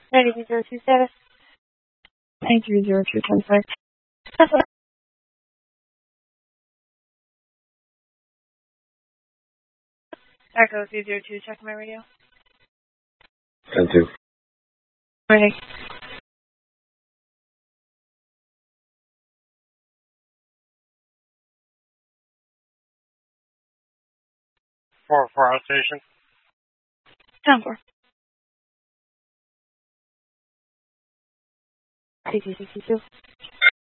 9302 status. 930216. Echo 302, check my radio. 10-2. Ready. For our station. 10-4. CT62.